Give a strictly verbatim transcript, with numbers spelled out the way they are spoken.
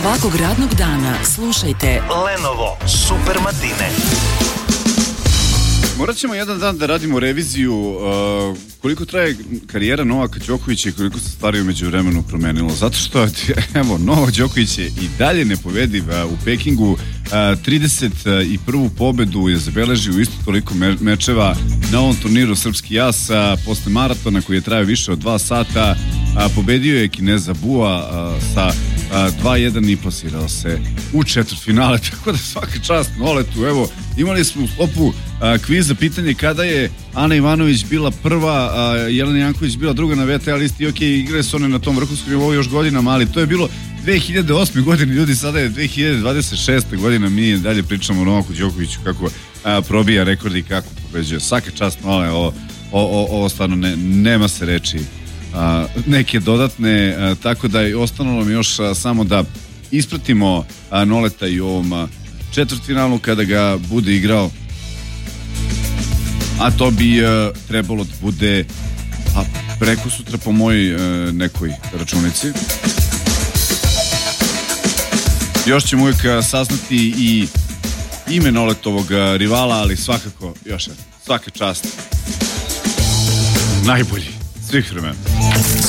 Svakog radnog dana slušajte Lenovo Super Matine. Morat ćemo jedan dan da radimo reviziju uh, koliko traje karijera Novaka Đokovića i koliko se stvari umeđu vremenu promenilo. Zato što, evo, Novak Đoković je i dalje nepobediv uh, u Pekingu. Uh, trideset prvu pobedu je zabeležio u isto toliko me- mečeva na ovom turniru Srpski jas. Uh, posle maratona koji je trajao više od dva sata, uh, pobedio je Kineza Bua uh, sa uh, dva jedan i plasirao se u četvrtfinale. Tako da svaka čast Noletu. Evo, imali smo u sklopu A, kviza pitanje kada je Ana Ivanović bila prva, a Jelena Janković bila druga na V T A listi. Ok, igre su one na tom vrhunskom nivou još godinama, ali to je bilo dve hiljade osme godine, ljudi, sada je dve hiljade dvadeset šeste godina, mi dalje pričamo o Novaku Đokoviću kako a, probija rekordi i kako pobeđuje. Svaka čast, Nole, ovo, ovo, ovo stvarno ne, nema se reči a, neke dodatne, a, tako da je ostalo nam još a, samo da ispratimo a, Noleta i u ovom a, četvrtfinalu kada ga bude igrao, a to bi uh, trebalo da bude a preko sutra po mojoj uh, nekoj računici. Još ćemo uvijek uh, saznati i ime Noletovog uh, rivala, ali svakako, još jedan, svaka čast, najbolji svih vremena.